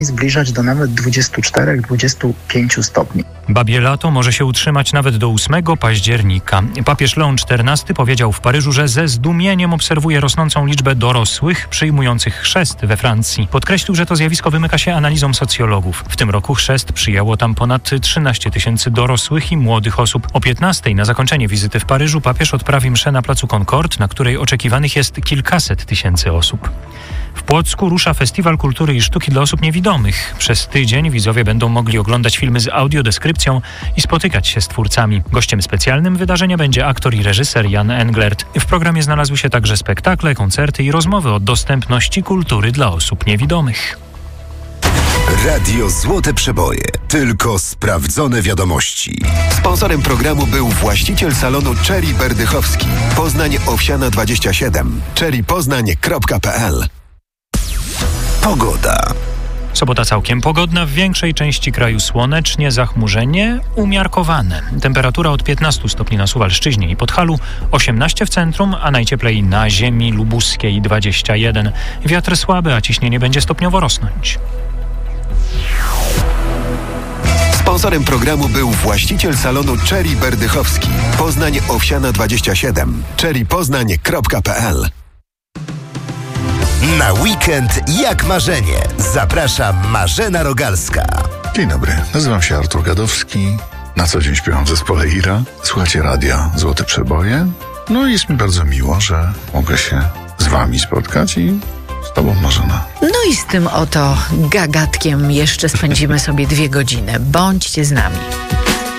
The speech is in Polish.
zbliżać do nawet 24-25 stopni. Babie lato może się utrzymać nawet do 8 października. Papież Leon XIV powiedział w Paryżu, że ze zdumieniem obserwuje rosnącą liczbę dorosłych przyjmujących chrzest we Francji. Podkreślił, że to zjawisko wymyka się analizom socjologów. W tym roku chrzest przyjęło tam ponad 13 000 dorosłych i młodych osób. O 15 na zakończenie wizyty w Paryżu papież odprawi mszę na placu Concorde, na której oczekiwanych jest kilkaset tysięcy osób. W Płocku rusza Festiwal Kultury i Sztuki dla osób niewidomych. Przez tydzień widzowie będą mogli oglądać filmy z audiodeskrypcją i spotykać się z twórcami. Gościem specjalnym wydarzenia będzie aktor i reżyser Jan Englert. W programie znalazły się także spektakle, koncerty i rozmowy o dostępności kultury dla osób niewidomych. Radio Złote Przeboje. Tylko sprawdzone wiadomości. Sponsorem programu był właściciel salonu Cherry Berdychowski. Poznań Owsiana 27. cherrypoznań.pl. Pogoda. Sobota całkiem pogodna, w większej części kraju słonecznie, zachmurzenie umiarkowane. Temperatura od 15 stopni na Suwalszczyźnie i Podhalu, 18 w centrum, a najcieplej na ziemi lubuskiej 21. Wiatr słaby, a ciśnienie będzie stopniowo rosnąć. Sponsorem programu był właściciel salonu Cherry Berdychowski. Poznań Owsiana 27. cherrypoznań.pl. Na weekend jak marzenie. Zaprasza Marzena Rogalska. Dzień dobry, nazywam się Artur Gadowski. Na co dzień śpiewam w zespole Ira. Słuchacie radia Złote Przeboje. No i jest mi bardzo miło, że mogę się z wami spotkać i z tobą, Marzena. No i z tym oto gagatkiem jeszcze spędzimy sobie 2 godziny. Bądźcie z nami.